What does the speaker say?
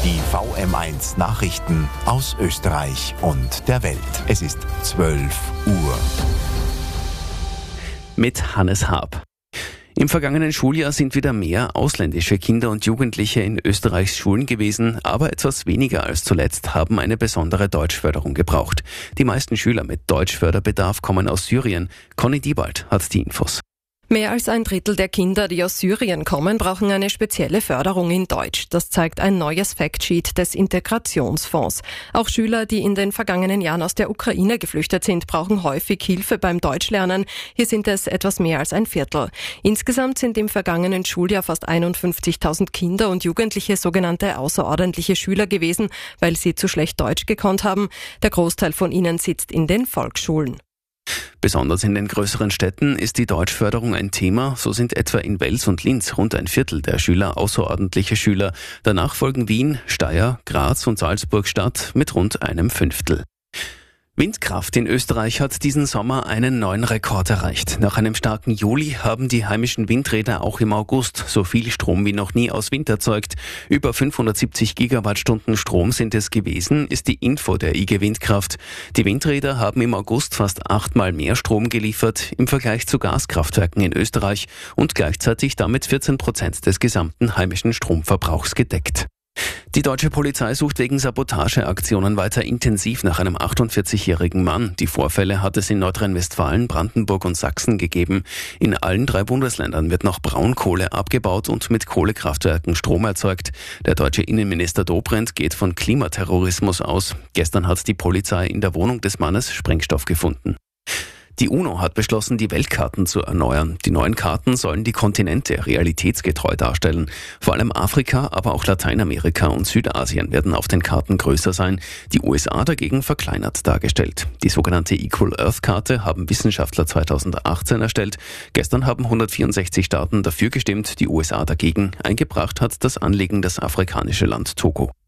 Die VM1 Nachrichten aus Österreich und der Welt. Es ist 12 Uhr. Mit Hannes Haab. Im vergangenen Schuljahr sind wieder mehr ausländische Kinder und Jugendliche in Österreichs Schulen gewesen, aber etwas weniger als zuletzt haben eine besondere Deutschförderung gebraucht. Die meisten Schüler mit Deutschförderbedarf kommen aus Syrien. Conny Diebald hat die Infos. Mehr als ein Drittel der Kinder, die aus Syrien kommen, brauchen eine spezielle Förderung in Deutsch. Das zeigt ein neues Factsheet des Integrationsfonds. Auch Schüler, die in den vergangenen Jahren aus der Ukraine geflüchtet sind, brauchen häufig Hilfe beim Deutschlernen. Hier sind es etwas mehr als ein Viertel. Insgesamt sind im vergangenen Schuljahr fast 51.000 Kinder und Jugendliche sogenannte außerordentliche Schüler gewesen, weil sie zu schlecht Deutsch gekonnt haben. Der Großteil von ihnen sitzt in den Volksschulen. Besonders in den größeren Städten ist die Deutschförderung ein Thema. So sind etwa in Wels und Linz rund ein Viertel der Schüler außerordentliche Schüler. Danach folgen Wien, Steyr, Graz und Salzburg-Stadt mit rund einem Fünftel. Windkraft in Österreich hat diesen Sommer einen neuen Rekord erreicht. Nach einem starken Juli haben die heimischen Windräder auch im August so viel Strom wie noch nie aus Wind erzeugt. Über 570 Gigawattstunden Strom sind es gewesen, ist die Info der IG Windkraft. Die Windräder haben im August fast 8-mal mehr Strom geliefert im Vergleich zu Gaskraftwerken in Österreich und gleichzeitig damit 14% des gesamten heimischen Stromverbrauchs gedeckt. Die deutsche Polizei sucht wegen Sabotageaktionen weiter intensiv nach einem 48-jährigen Mann. Die Vorfälle hat es in Nordrhein-Westfalen, Brandenburg und Sachsen gegeben. In allen 3 Bundesländern wird noch Braunkohle abgebaut und mit Kohlekraftwerken Strom erzeugt. Der deutsche Innenminister Dobrindt geht von Klimaterrorismus aus. Gestern hat die Polizei in der Wohnung des Mannes Sprengstoff gefunden. Die UNO hat beschlossen, die Weltkarten zu erneuern. Die neuen Karten sollen die Kontinente realitätsgetreu darstellen. Vor allem Afrika, aber auch Lateinamerika und Südasien werden auf den Karten größer sein. Die USA dagegen verkleinert dargestellt. Die sogenannte Equal Earth Karte haben Wissenschaftler 2018 erstellt. Gestern haben 164 Staaten dafür gestimmt, die USA dagegen. Eingebracht hat das Anliegen das afrikanische Land Togo.